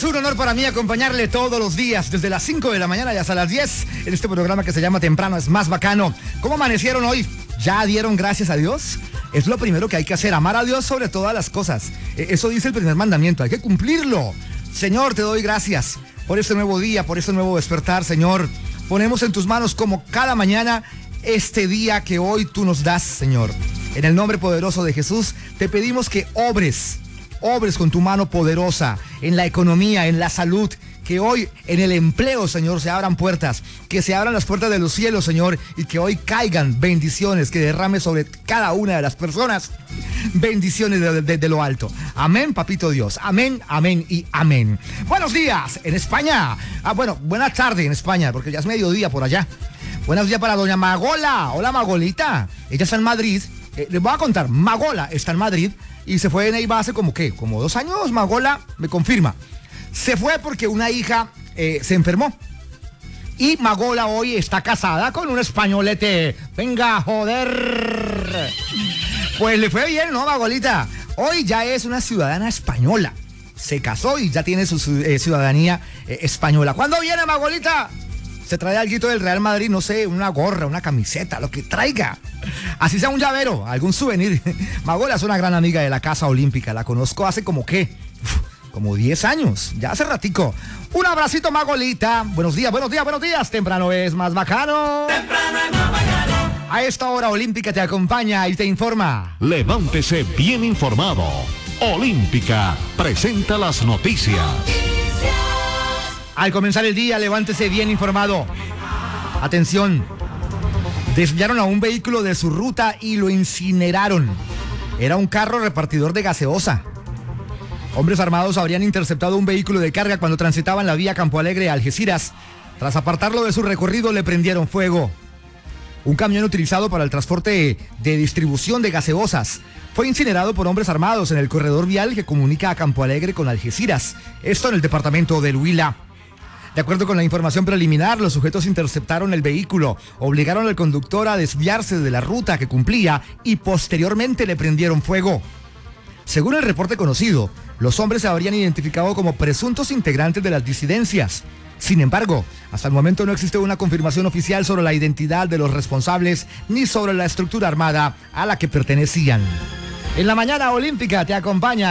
Es un honor para mí acompañarle todos los días, desde las 5 de la mañana y hasta las 10, en este programa que se llama Temprano es Más Bacano. ¿Cómo amanecieron hoy? ¿Ya dieron gracias a Dios? Es lo primero que hay que hacer, amar a Dios sobre todas las cosas. Eso dice el primer mandamiento, hay que cumplirlo. Señor, te doy gracias por este nuevo día, por este nuevo despertar, Señor. Ponemos en tus manos como cada mañana este día que hoy tú nos das, Señor. En el nombre poderoso de Jesús, te pedimos que obres con tu mano poderosa en la economía, en la salud, que hoy en el empleo, Señor, se abran puertas, que se abran las puertas de los cielos, Señor, y que hoy caigan bendiciones, que derrame sobre cada una de las personas bendiciones de lo alto. Amén, papito Dios. Amén, amén y amén. Buenos días en España. Buenas tardes en España, porque ya es mediodía por allá. Buenos días para doña Magola. Hola, Magolita. Ella está en Madrid. Les voy a contar, Magola está en Madrid y se fue de Neiva hace como 2 años. Magola me confirma. Se fue porque una hija se enfermó. Y Magola hoy está casada con un españolete. Venga, joder. Pues le fue bien, ¿no, Magolita? Hoy ya es una ciudadana española. Se casó y ya tiene su ciudadanía española. ¿Cuándo viene, Magolita? Se trae algo del Real Madrid, no sé, una gorra, una camiseta, lo que traiga. Así sea un llavero, algún souvenir. Magola es una gran amiga de la Casa Olímpica. La conozco hace como 10 años, ya hace ratico. Un abracito, Magolita. Buenos días. Temprano es más bacano. Temprano es más bacano. A esta hora Olímpica te acompaña y te informa. Levántese bien informado. Olímpica presenta las noticias. Al comenzar el día, levántese bien informado. Atención. Desviaron a un vehículo de su ruta y lo incineraron. Era un carro repartidor de gaseosa. Hombres armados habrían interceptado un vehículo de carga cuando transitaban la vía Campo Alegre a Algeciras. Tras apartarlo de su recorrido, le prendieron fuego. Un camión utilizado para el transporte de distribución de gaseosas fue incinerado por hombres armados en el corredor vial que comunica a Campo Alegre con Algeciras. Esto en el departamento del Huila. De acuerdo con la información preliminar, los sujetos interceptaron el vehículo, obligaron al conductor a desviarse de la ruta que cumplía y posteriormente le prendieron fuego. Según el reporte conocido, los hombres se habrían identificado como presuntos integrantes de las disidencias. Sin embargo, hasta el momento no existe una confirmación oficial sobre la identidad de los responsables ni sobre la estructura armada a la que pertenecían. En la mañana olímpica te acompaña